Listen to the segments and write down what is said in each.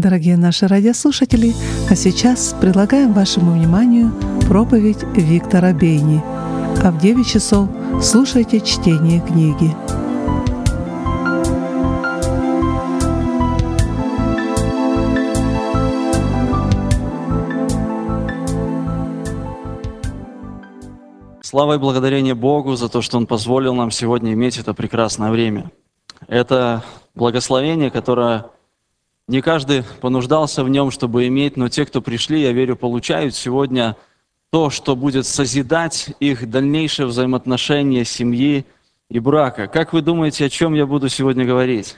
Дорогие наши радиослушатели, а сейчас предлагаем вашему вниманию проповедь Виктора Бейни. А в 9 часов слушайте чтение книги. Слава и благодарение Богу за то, что Он позволил нам сегодня иметь это прекрасное время. Это благословение, которое не каждый понуждался в нем, чтобы иметь, но те, кто пришли, я верю, получают сегодня то, что будет созидать их дальнейшее взаимоотношения семьи и брака. Как вы думаете, о чем я буду сегодня говорить?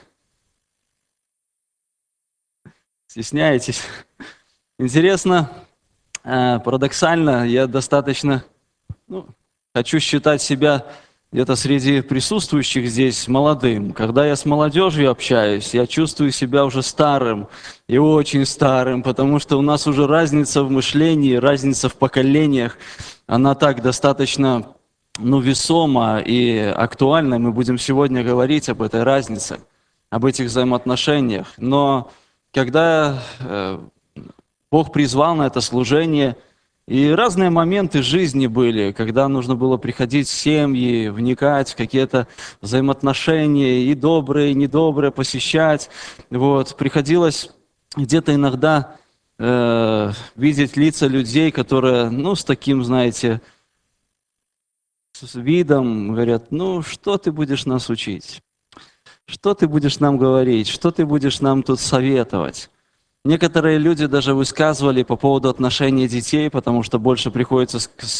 Стесняетесь? Интересно, парадоксально, я достаточно, хочу считать себя где-то среди присутствующих здесь молодым. Когда я с молодежью общаюсь, я чувствую себя уже старым и очень старым, потому что у нас уже разница в мышлении, разница в поколениях, она так достаточно весома и актуальна. Мы будем сегодня говорить об этой разнице, об этих взаимоотношениях. Но когда Бог призвал на это служение, и разные моменты жизни были, когда нужно было приходить в семьи, вникать в какие-то взаимоотношения, и добрые, и недобрые, посещать. Приходилось где-то иногда видеть лица людей, которые, с таким, знаете, с видом говорят, что ты будешь нас учить? Что ты будешь нам говорить? Что ты будешь нам тут советовать? Некоторые люди даже высказывали по поводу отношений детей, потому что больше приходится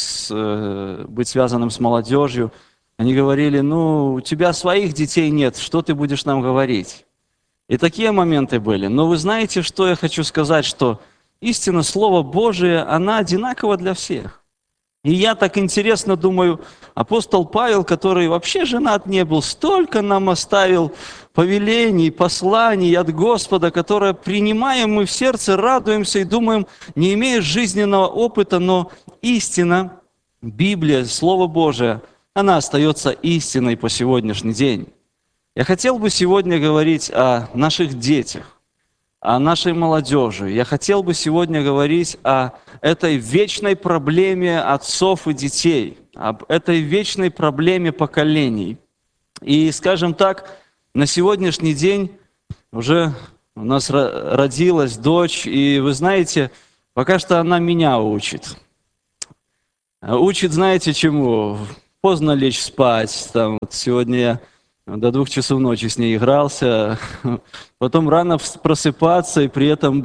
быть связанным с молодежью. Они говорили, у тебя своих детей нет, что ты будешь нам говорить? И такие моменты были. Но вы знаете, что я хочу сказать, что истина Слова Божие, она одинакова для всех. И я так интересно думаю, апостол Павел, который вообще женат не был, столько нам оставил повелений, посланий от Господа, которые принимаем мы в сердце, радуемся и думаем, не имея жизненного опыта, но истина, Библия, Слово Божие, она остается истиной по сегодняшний день. Я хотел бы сегодня говорить о наших детях, о нашей молодежи. Я хотел бы сегодня говорить о этой вечной проблеме отцов и детей, об этой вечной проблеме поколений. И, скажем так, на сегодняшний день уже у нас родилась дочь, и вы знаете, пока что она меня учит. Учит, знаете, чему? Поздно лечь спать. Сегодня я до 2 часов ночи с ней игрался. Потом рано просыпаться и при этом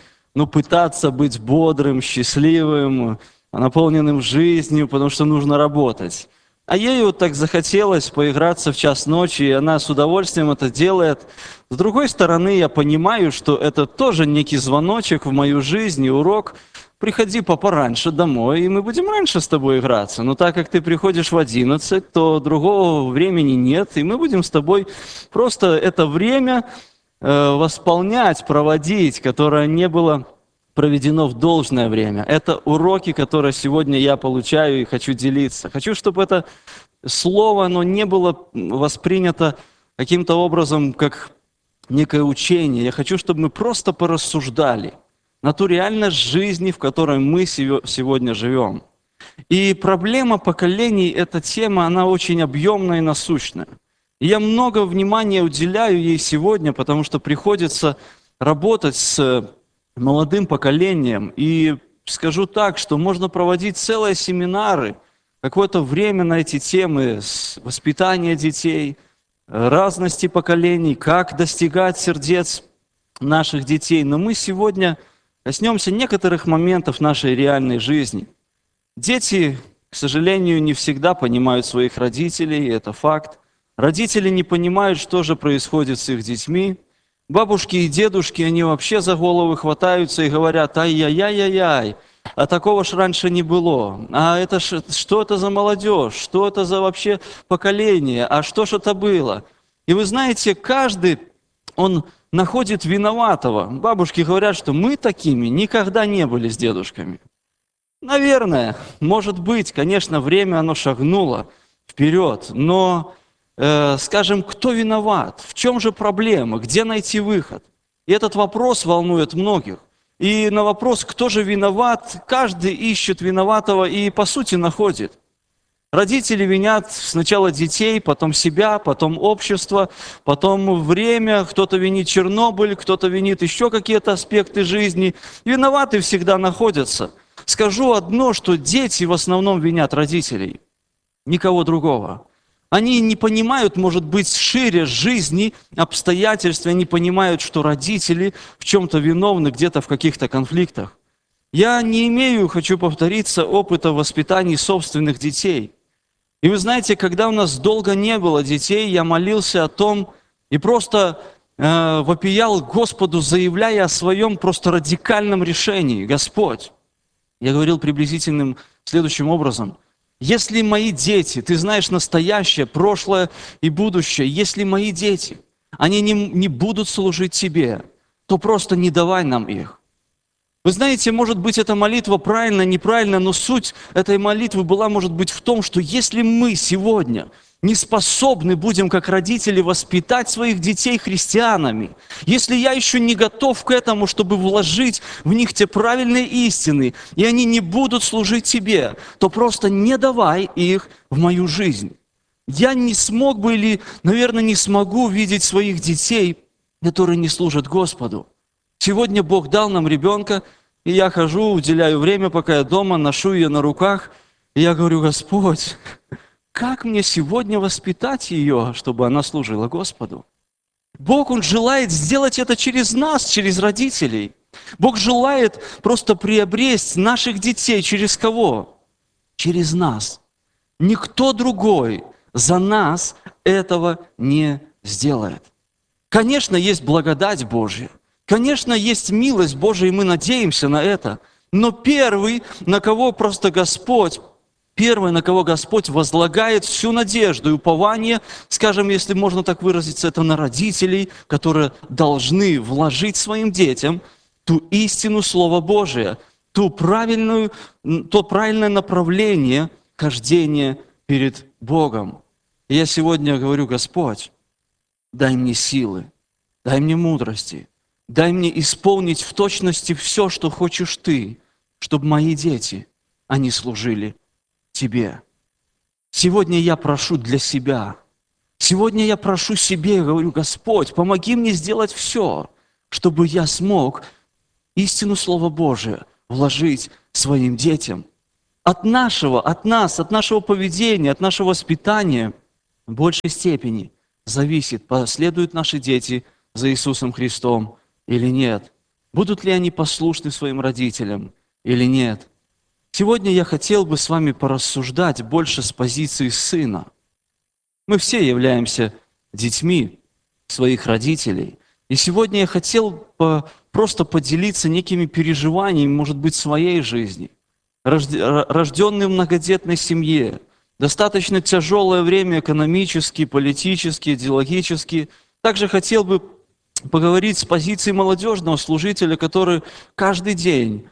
пытаться быть бодрым, счастливым, наполненным жизнью, потому что нужно работать. А ей так захотелось поиграться в час ночи, и она с удовольствием это делает. С другой стороны, я понимаю, что это тоже некий звоночек в мою жизнь и урок. Приходи пораньше домой, и мы будем раньше с тобой играться. Но так как ты приходишь в 11, то другого времени нет, и мы будем с тобой просто это время восполнять, проводить, которое не было проведено в должное время. Это уроки, которые сегодня я получаю и хочу делиться. Хочу, чтобы это слово, оно не было воспринято каким-то образом, как некое учение. Я хочу, чтобы мы просто порассуждали на ту реальность жизни, в которой мы сегодня живем. И проблема поколений, эта тема, она очень объемная и насущная. И я много внимания уделяю ей сегодня, потому что приходится работать с молодым поколением. И скажу так, что можно проводить целые семинары, какое-то время на эти темы, воспитания детей, разности поколений, как достигать сердец наших детей. Но мы сегодня коснемся некоторых моментов нашей реальной жизни. Дети, к сожалению, не всегда понимают своих родителей, это факт. Родители не понимают, что же происходит с их детьми. Бабушки и дедушки, они вообще за головы хватаются и говорят, ай-яй-яй-яй, а такого ж раньше не было. А это что это за молодежь, что это за вообще поколение, а что ж это было? И вы знаете, каждый, он находит виноватого. Бабушки говорят, что мы такими никогда не были с дедушками. Наверное, может быть, конечно, время оно шагнуло вперед, но, скажем, кто виноват? В чем же проблема? Где найти выход? И этот вопрос волнует многих. И на вопрос, кто же виноват, каждый ищет виноватого и по сути находит. Родители винят сначала детей, потом себя, потом общество, потом время, кто-то винит Чернобыль, кто-то винит еще какие-то аспекты жизни. Виноваты всегда находятся. Скажу одно, что дети в основном винят родителей, никого другого. Они не понимают, может быть, шире жизни, обстоятельств, они понимают, что родители в чем-то виновны, где-то в каких-то конфликтах. Я не имею, хочу повториться, опыта воспитания собственных детей. И вы знаете, когда у нас долго не было детей, я молился о том и просто вопиял Господу, заявляя о своем просто радикальном решении. Господь, я говорил приблизительным следующим образом. Если мои дети, ты знаешь настоящее, прошлое и будущее, если мои дети, они не будут служить тебе, то просто не давай нам их. Вы знаете, может быть, эта молитва правильная, неправильная, но суть этой молитвы была, может быть, в том, что если мы сегодня не способны будем, как родители, воспитать своих детей христианами, если я еще не готов к этому, чтобы вложить в них те правильные истины, и они не будут служить тебе, то просто не давай их в мою жизнь. Я не смог бы или, наверное, не смогу видеть своих детей, которые не служат Господу. Сегодня Бог дал нам ребенка, и я хожу, уделяю время, пока я дома, ношу ее на руках, и я говорю: Господь, как мне сегодня воспитать ее, чтобы она служила Господу? Бог, Он желает сделать это через нас, через родителей. Бог желает просто приобрести наших детей через кого? Через нас. Никто другой за нас этого не сделает. Конечно, есть благодать Божья. Конечно, есть милость Божия, и мы надеемся на это. Но первый, на кого Господь возлагает всю надежду и упование, скажем, если можно так выразиться, это на родителей, которые должны вложить своим детям ту истину Слова Божия, то правильное направление хождения перед Богом. И я сегодня говорю: Господь, дай мне силы, дай мне мудрости, дай мне исполнить в точности все, что хочешь Ты, чтобы мои дети, они служили Тебе. Сегодня я прошу для себя. Сегодня я прошу себе, говорю: Господь, помоги мне сделать все, чтобы я смог истину Слова Божия вложить своим детям. От нас, от нашего поведения, от нашего воспитания в большей степени зависит, последуют наши дети за Иисусом Христом или нет. Будут ли они послушны своим родителям или нет. Сегодня я хотел бы с вами порассуждать больше с позиции сына. Мы все являемся детьми своих родителей. И сегодня я хотел просто поделиться некими переживаниями, может быть, своей жизни. Рожденный в многодетной семье, достаточно тяжелое время экономически, политически, идеологически. Также хотел бы поговорить с позиции молодежного служителя, который каждый день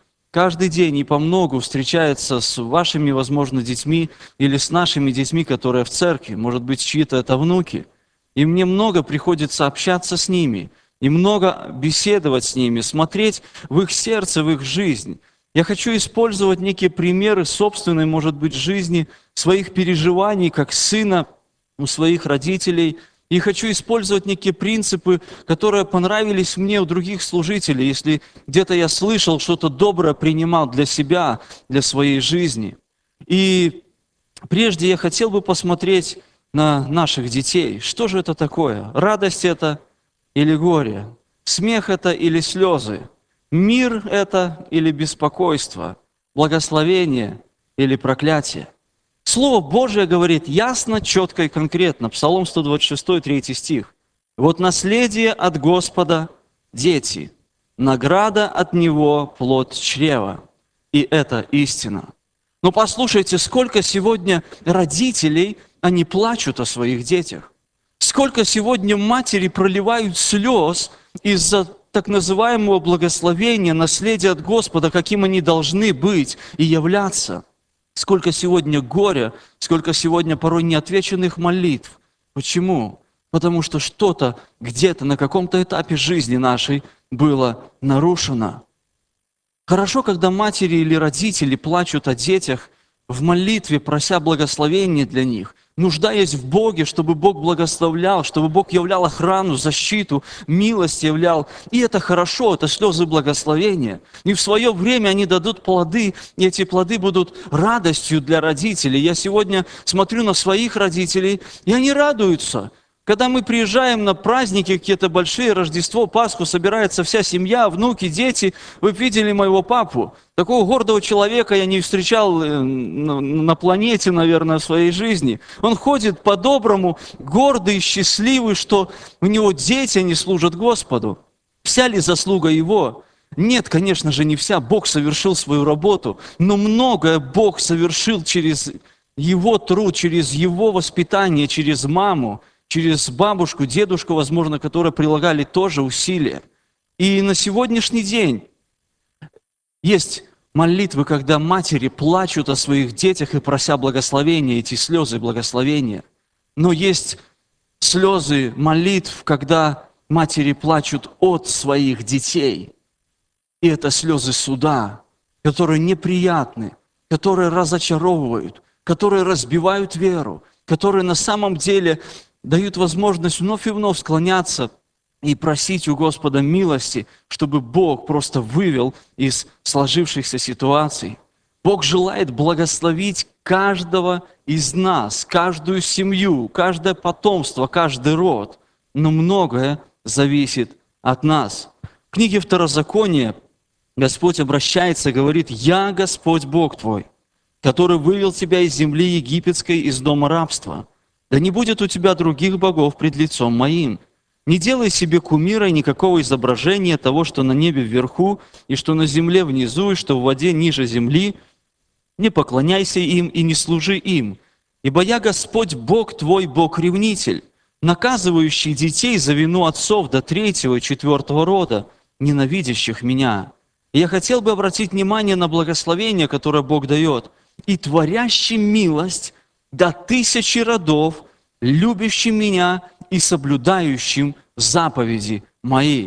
и по многу встречается с вашими, возможно, детьми или с нашими детьми, которые в церкви, может быть, чьи-то это внуки. И мне много приходится общаться с ними, и много беседовать с ними, смотреть в их сердце, в их жизнь. Я хочу использовать некие примеры собственной, может быть, жизни, своих переживаний как сына у своих родителей. И хочу использовать некие принципы, которые понравились мне у других служителей, если где-то я слышал, что-то доброе принимал для себя, для своей жизни. И прежде я хотел бы посмотреть на наших детей. Что же это такое? Радость это или горе? Смех это или слезы? Мир это или беспокойство? Благословение или проклятие? Слово Божие говорит ясно, четко и конкретно. Псалом 126, 3 стих. «Вот наследие от Господа – дети, награда от Него – плод чрева». И это истина. Но послушайте, сколько сегодня родителей, они плачут о своих детях. Сколько сегодня матери проливают слез из-за так называемого благословения, наследия от Господа, каким они должны быть и являться. Сколько сегодня горя, сколько сегодня порой неотвеченных молитв. Почему? Потому что что-то где-то на каком-то этапе жизни нашей было нарушено. Хорошо, когда матери или родители плачут о детях в молитве, прося благословения для них, нуждаясь в Боге, чтобы Бог благословлял, чтобы Бог являл охрану, защиту, милость являл. И это хорошо, это слезы благословения. И в свое время они дадут плоды, и эти плоды будут радостью для родителей. Я сегодня смотрю на своих родителей, и они радуются. Когда мы приезжаем на праздники, какие-то большие, Рождество, Пасху, собирается вся семья, внуки, дети. Вы видели моего папу. Такого гордого человека я не встречал на планете, наверное, в своей жизни. Он ходит по-доброму, гордый, счастливый, что у него дети, они служат Господу. Вся ли заслуга его? Нет, конечно же, не вся. Бог совершил свою работу, но многое Бог совершил через его труд, через его воспитание, через маму, через бабушку, дедушку, возможно, которые прилагали тоже усилия. И на сегодняшний день есть молитвы, когда матери плачут о своих детях и прося благословения, эти слезы благословения. Но есть слезы молитв, когда матери плачут от своих детей. И это слезы суда, которые неприятны, которые разочаровывают, которые разбивают веру, которые на самом деле дают возможность вновь и вновь склоняться и просить у Господа милости, чтобы Бог просто вывел из сложившихся ситуаций. Бог желает благословить каждого из нас, каждую семью, каждое потомство, каждый род, но многое зависит от нас. В книге Второзакония Господь обращается и говорит: «Я Господь Бог твой, который вывел тебя из земли египетской, из дома рабства. Да не будет у тебя других богов пред лицом моим. Не делай себе кумира и никакого изображения того, что на небе вверху, и что на земле внизу, и что в воде ниже земли. Не поклоняйся им и не служи им. Ибо я Господь Бог твой, Бог-ревнитель, наказывающий детей за вину отцов до 3-го и 4-го рода, ненавидящих меня». И я хотел бы обратить внимание на благословение, которое Бог дает. «И творящий милость до 1000 родов, любящим меня и соблюдающим заповеди мои».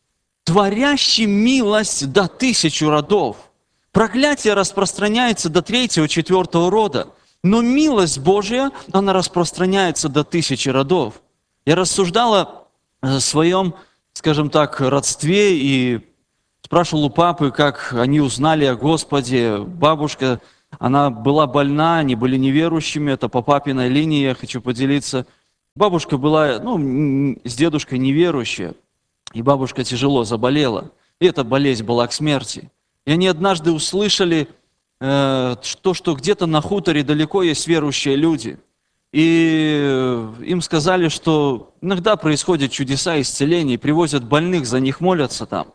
Творящий милость до 1000 родов. Проклятие распространяется до 3-го, 4-го рода. Но милость Божья, она распространяется до 1000 родов. Я рассуждала о своем, скажем так, родстве и спрашивал у папы, как они узнали о Господе. Бабушка, она была больна, они были неверующими, это по папиной линии, я хочу поделиться. Бабушка была, с дедушкой неверующая, и бабушка тяжело заболела. И эта болезнь была к смерти. И они однажды услышали, что где-то на хуторе далеко есть верующие люди. И им сказали, что иногда происходят чудеса исцеления, привозят больных, за них молятся там.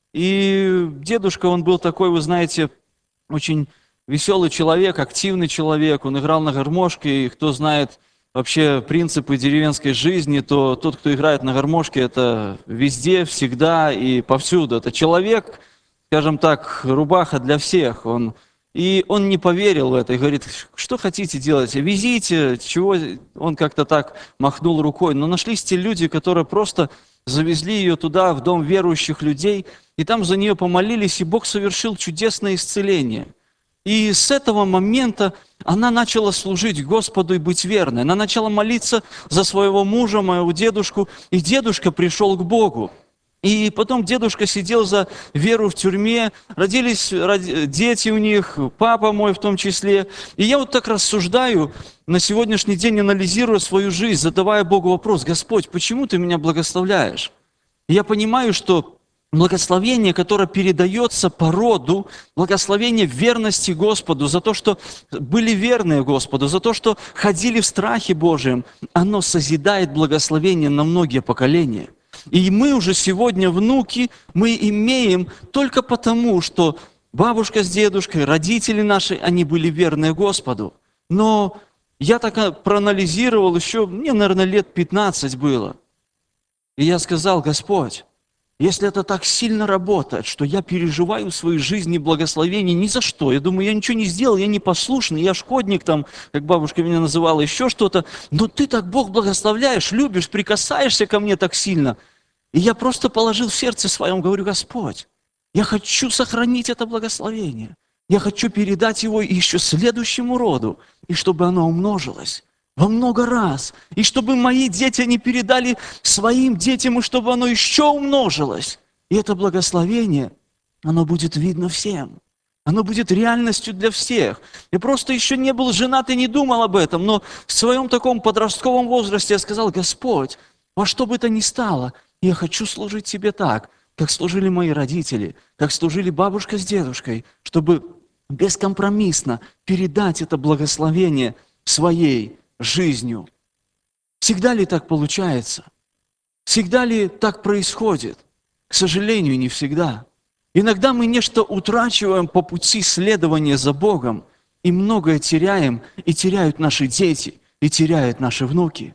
И дедушка, он был такой, вы знаете, очень веселый человек, активный человек, он играл на гармошке, и кто знает вообще принципы деревенской жизни, то тот, кто играет на гармошке, это везде, всегда и повсюду. Это человек, скажем так, рубаха для всех. И он не поверил в это и говорит: что хотите делать, везите, чего. Он как-то так махнул рукой. Но нашлись те люди, которые просто завезли ее туда, в дом верующих людей, и там за нее помолились, и Бог совершил чудесное исцеление. И с этого момента она начала служить Господу и быть верной. Она начала молиться за своего мужа, моего дедушку, и дедушка пришел к Богу. И потом дедушка сидел за веру в тюрьме, родились дети у них, папа мой в том числе. И я вот так рассуждаю, на сегодняшний день анализируя свою жизнь, задавая Богу вопрос: Господь, почему Ты меня благословляешь? И я понимаю, что благословение, которое передается по роду, благословение верности Господу, за то, что были верны Господу, за то, что ходили в страхе Божьем, оно созидает благословение на многие поколения. И мы уже сегодня, внуки, мы имеем только потому, что бабушка с дедушкой, родители наши, они были верны Господу. Но я так проанализировал еще, мне, наверное, лет 15 было. И я сказал: Господь, если это так сильно работает, что я переживаю в своей жизни благословение ни за что, я думаю, я ничего не сделал, я непослушный, я шкодник там, как бабушка меня называла, еще что-то, но Ты так, Бог, благословляешь, любишь, прикасаешься ко мне так сильно. И я просто положил в сердце своем, говорю: Господь, я хочу сохранить это благословение. Я хочу передать его еще следующему роду, и чтобы оно умножилось во много раз, и чтобы мои дети не передали своим детям, и чтобы оно еще умножилось. И это благословение, оно будет видно всем. Оно будет реальностью для всех. Я просто еще не был женат и не думал об этом, но в своем таком подростковом возрасте я сказал: Господь, во что бы то ни стало, я хочу служить Тебе так, как служили мои родители, как служили бабушка с дедушкой, чтобы бескомпромиссно передать это благословение своей жизнью. Всегда ли так получается? Всегда ли так происходит? К сожалению, не всегда. Иногда мы нечто утрачиваем по пути следования за Богом, и многое теряем, и теряют наши дети, и теряют наши внуки.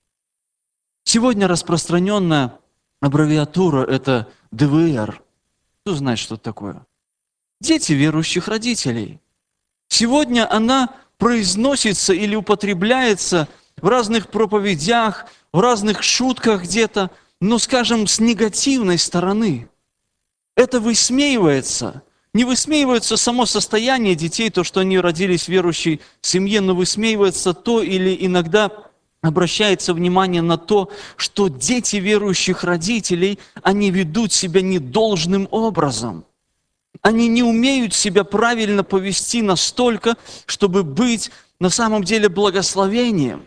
Сегодня распространенная аббревиатура – это ДВР. Кто знает, что это такое? Дети верующих родителей. Сегодня она произносится или употребляется в разных проповедях, в разных шутках где-то, но, скажем, с негативной стороны. Это высмеивается. Не высмеивается само состояние детей, то, что они родились в верующей семье, но высмеивается то или иногда обращается внимание на то, что дети верующих родителей, они ведут себя недолжным образом. Они не умеют себя правильно повести настолько, чтобы быть на самом деле благословением.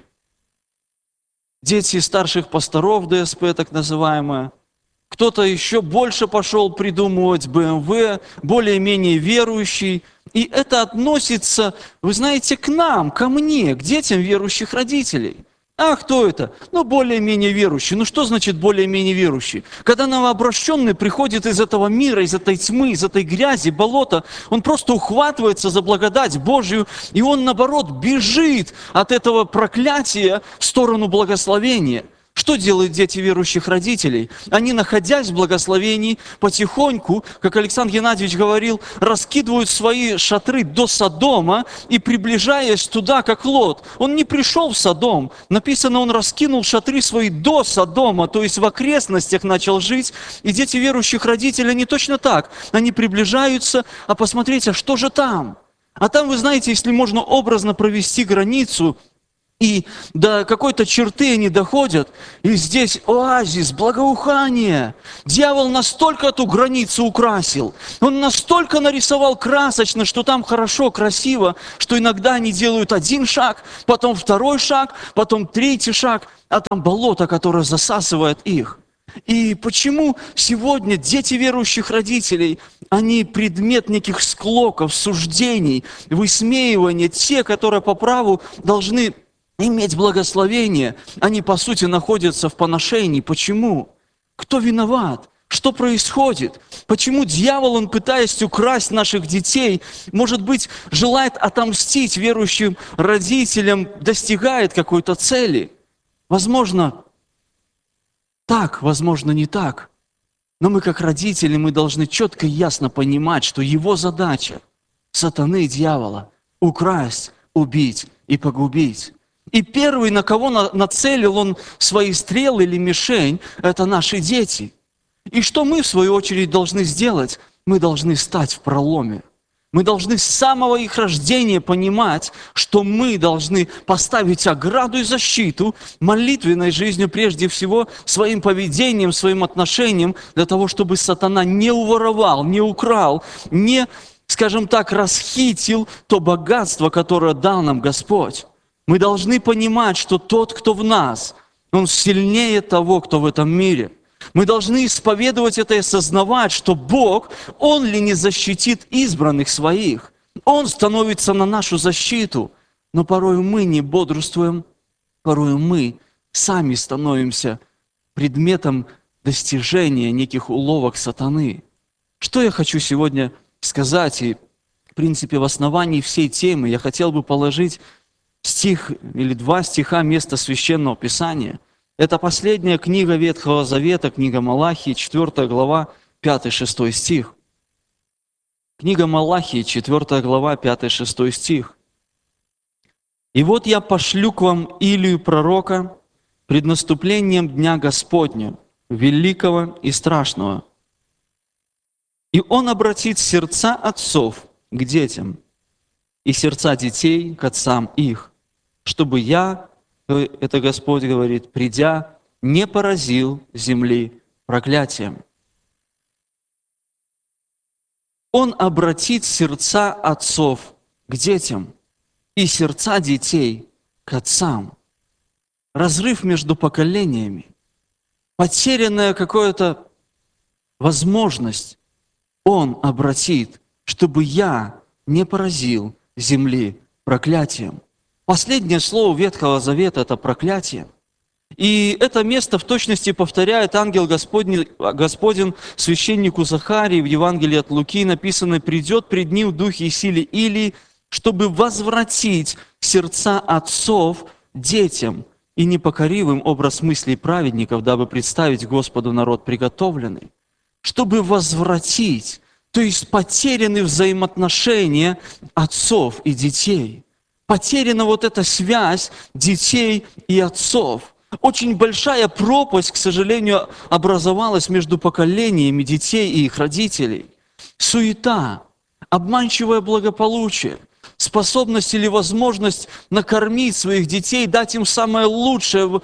Дети старших пасторов ДСП, так называемые, кто-то еще больше пошел придумывать БМВ, более-менее верующий. И это относится, вы знаете, к нам, ко мне, к детям верующих родителей. А кто это? Ну, более-менее верующий. Ну, что значит более-менее верующий? Когда новообращенный приходит из этого мира, из этой тьмы, из этой грязи, болота, он просто ухватывается за благодать Божью, и он, наоборот, бежит от этого проклятия в сторону благословения. Что делают дети верующих родителей? Они, находясь в благословении, потихоньку, как Александр Геннадьевич говорил, раскидывают свои шатры до Содома и, приближаясь туда, как Лот. Он не пришел в Содом. Написано, он раскинул шатры свои до Содома, то есть в окрестностях начал жить. И дети верующих родителей, они точно так. Они приближаются, а посмотрите, а что же там? А там, вы знаете, если можно образно провести границу, и до какой-то черты они доходят, и здесь оазис, благоухание. Дьявол настолько эту границу украсил, он настолько нарисовал красочно, что там хорошо, красиво, что иногда они делают один шаг, потом второй шаг, потом третий шаг, а там болото, которое засасывает их. И почему сегодня дети верующих родителей, они предмет неких склоков, суждений, высмеивания, те, которые по праву должны иметь благословение, они, по сути, находятся в поношении. Почему? Кто виноват? Что происходит? Почему дьявол, он, пытаясь украсть наших детей, может быть, желает отомстить верующим родителям, достигает какой-то цели? Возможно, так, возможно, не так. Но мы, как родители, мы должны четко и ясно понимать, что его задача, сатаны и дьявола, украсть, убить и погубить. И первый, на кого нацелил он свои стрелы или мишень, это наши дети. И что мы, в свою очередь, должны сделать? Мы должны стать в проломе. Мы должны с самого их рождения понимать, что мы должны поставить ограду и защиту молитвенной жизнью, прежде всего, своим поведением, своим отношением, для того, чтобы сатана не уворовал, не украл, не, скажем так, расхитил то богатство, которое дал нам Господь. Мы должны понимать, что тот, кто в нас, он сильнее того, кто в этом мире. Мы должны исповедовать это и осознавать, что Бог, Он ли не защитит избранных своих? Он становится на нашу защиту. Но порой мы не бодрствуем, порой мы сами становимся предметом достижения неких уловок сатаны. Что я хочу сегодня сказать, и, в принципе, в основании всей темы я хотел бы положить стих или два стиха места Священного Писания. Это последняя книга Ветхого Завета, книга Малахии, 4 глава, 5-6 стих. Книга Малахии, 4 глава, 5-6 стих. «И вот я пошлю к вам Илию пророка пред наступлением Дня Господня, великого и страшного. И Он обратит сердца отцов к детям, и сердца детей к отцам их, чтобы я, это Господь говорит, придя, не поразил земли проклятием. Он обратит сердца отцов к детям и сердца детей к отцам. Разрыв между поколениями, потерянная какая-то возможность Он обратит, чтобы я не поразил земли проклятием. Последнее слово Ветхого Завета – это проклятие. И это место в точности повторяет ангел Господень священнику Захарии в Евангелии от Луки, написано: «Придет пред ним в духе и силе Илии, чтобы возвратить сердца отцов детям и непокоривым образ мыслей праведников, дабы представить Господу народ приготовленный». Чтобы возвратить, то есть потеряны взаимоотношения отцов и детей. Потеряна вот эта связь детей и отцов. Очень большая пропасть, к сожалению, образовалась между поколениями детей и их родителей. Суета, обманчивое благополучие, способность или возможность накормить своих детей, дать им самое лучшее,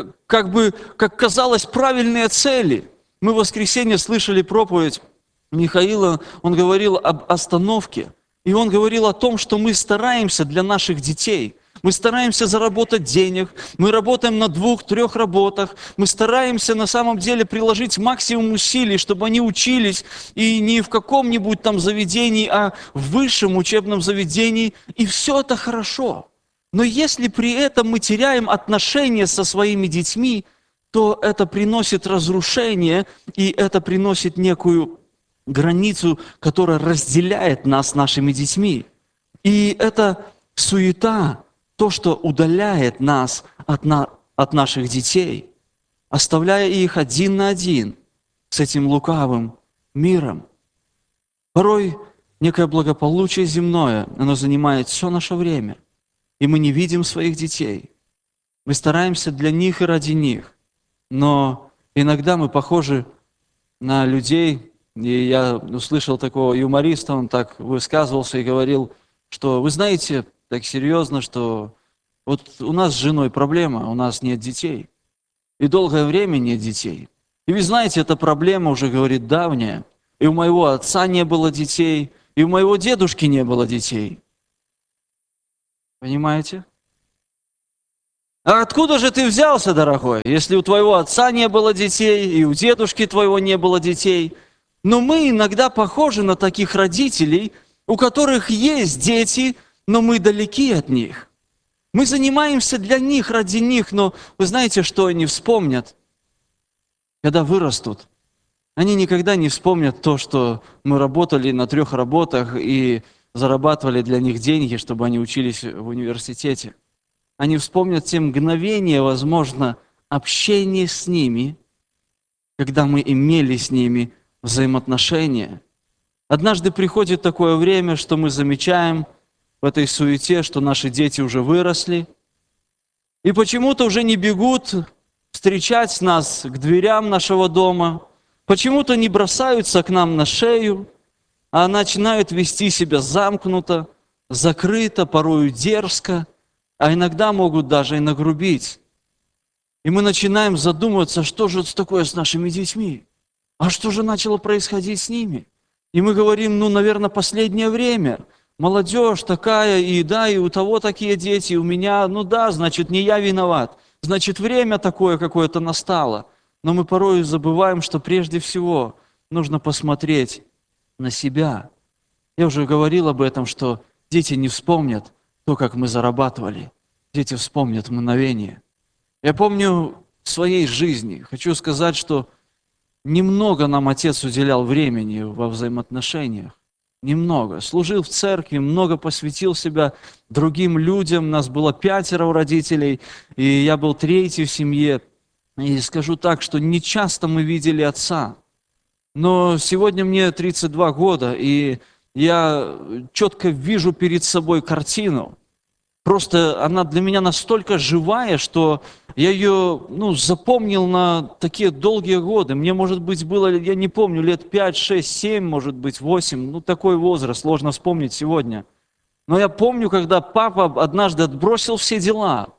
как казалось, правильные цели. Мы в воскресенье слышали проповедь Михаила, он говорил об остановке. И он говорил о том, что мы стараемся для наших детей. Мы стараемся заработать денег, мы работаем на 2-3 работах, мы стараемся на самом деле приложить максимум усилий, чтобы они учились и не в каком-нибудь там заведении, а в высшем учебном заведении. И все это хорошо. Но если при этом мы теряем отношения со своими детьми, то это приносит разрушение, и это приносит некую границу, которая разделяет нас с нашими детьми. И это суета, то, что удаляет нас от наших детей, оставляя их один на один с этим лукавым миром. Порой некое благополучие земное, оно занимает все наше время, и мы не видим своих детей. Мы стараемся для них и ради них, но иногда мы похожи на людей. И я услышал такого юмориста, он так высказывался и говорил, что вы знаете, так серьезно, что вот у нас с женой проблема, у нас нет детей. И долгое время нет детей. И вы знаете, эта проблема уже, говорит, давняя. И у моего отца не было детей, и у моего дедушки не было детей. Понимаете? А откуда же ты взялся, дорогой, если у твоего отца не было детей, и у дедушки твоего не было детей? Но мы иногда похожи на таких родителей, у которых есть дети, но мы далеки от них. Мы занимаемся для них, ради них, но вы знаете, что они вспомнят, когда вырастут? Они никогда не вспомнят то, что мы работали на 3 работах и зарабатывали для них деньги, чтобы они учились в университете. Они вспомнят те мгновения, возможно, общения с ними, когда мы имели с ними взаимоотношения. Однажды приходит такое время, что мы замечаем в этой суете, что наши дети уже выросли, и почему-то уже не бегут встречать нас к дверям нашего дома, почему-то не бросаются к нам на шею, а начинают вести себя замкнуто, закрыто, порою дерзко, а иногда могут даже и нагрубить. И мы начинаем задумываться, что же это такое с нашими детьми? А что же начало происходить с ними? И мы говорим, наверное, последнее время. Молодежь такая, и да, и у того такие дети, и у меня, значит, не я виноват. Значит, время такое какое-то настало. Но мы порой забываем, что прежде всего нужно посмотреть на себя. Я уже говорил об этом, что дети не вспомнят то, как мы зарабатывали. Дети вспомнят мгновение. Я помню в своей жизни, хочу сказать, что немного нам Отец уделял времени во взаимоотношениях. Немного. Служил в церкви, много посвятил себя другим людям. Нас было 5 родителей, и я был 3-й в семье. И скажу так, что не часто мы видели Отца. Но сегодня мне 32 года, и я четко вижу перед собой картину. просто она для меня настолько живая, что я ее запомнил на такие долгие годы. Мне, может быть, было, я не помню, лет 5, 6, 7, может быть, 8. Такой возраст, сложно вспомнить сегодня. Но я помню, когда папа однажды отбросил все дела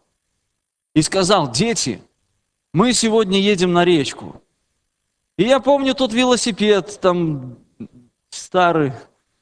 и сказал: дети, мы сегодня едем на речку. И я помню тот велосипед, там, старый.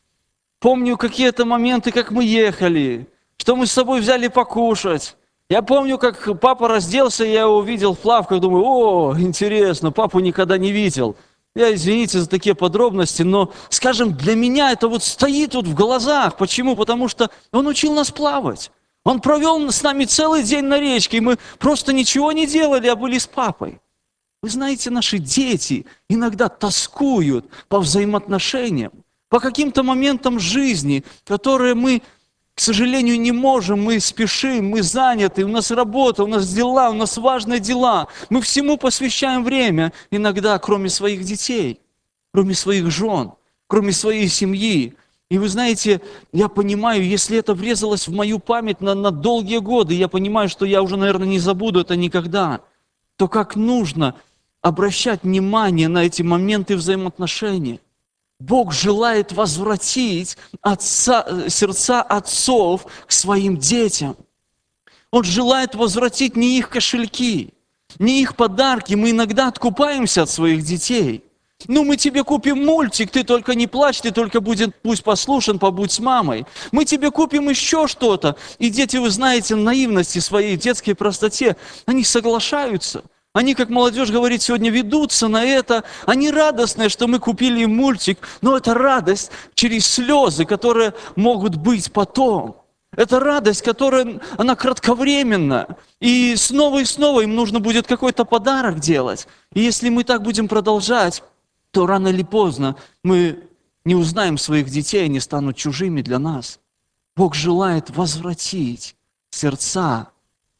Помню какие-то моменты, как мы ехали, что мы с собой взяли покушать. Я помню, как папа разделся, я его увидел в плавках, думаю: о, интересно, папу никогда не видел. Я, извините за такие подробности, но, скажем, для меня это стоит в глазах. Почему? Потому что он учил нас плавать. Он провел с нами целый день на речке, и мы просто ничего не делали, а были с папой. Вы знаете, наши дети иногда тоскуют по взаимоотношениям, по каким-то моментам жизни, которые мы, к сожалению, не можем, мы спешим, мы заняты, у нас работа, у нас дела, у нас важные дела. Мы всему посвящаем время, иногда, кроме своих детей, кроме своих жен, кроме своей семьи. И вы знаете, я понимаю, если это врезалось в мою память на долгие годы, я понимаю, что я уже, наверное, не забуду это никогда, то как нужно обращать внимание на эти моменты взаимоотношений. Бог желает возвратить сердца отцов к своим детям. Он желает возвратить не их кошельки, не их подарки. Мы иногда откупаемся от своих детей. Мы тебе купим мультик, ты только не плачь, ты только пусть послушен, побудь с мамой. Мы тебе купим еще что-то. И дети, вы знаете, в наивности своей, детской простоте, они соглашаются. Они, как молодежь говорит, сегодня ведутся на это. Они радостные, что мы купили им мультик, но это радость через слезы, которые могут быть потом. Это радость, которая, она кратковременна. И снова им нужно будет какой-то подарок делать. И если мы так будем продолжать, то рано или поздно мы не узнаем своих детей, они станут чужими для нас. Бог желает возвратить сердца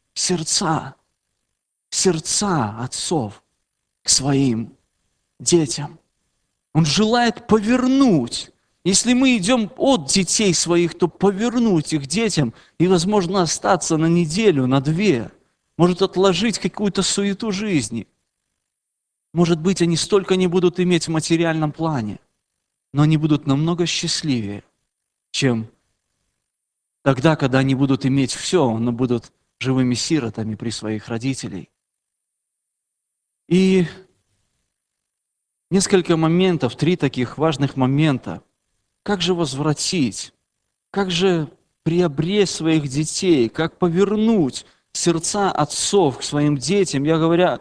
отцов к своим детям. Он желает повернуть. Если мы идем от детей своих, то повернуть их детям и, возможно, остаться на неделю, на 2. Может отложить какую-то суету жизни. Может быть, они столько не будут иметь в материальном плане, но они будут намного счастливее, чем тогда, когда они будут иметь все, но будут живыми сиротами при своих родителях. И несколько моментов, 3 таких важных момента. Как же возвратить? Как же приобрести своих детей? Как повернуть сердца отцов к своим детям? Я говорю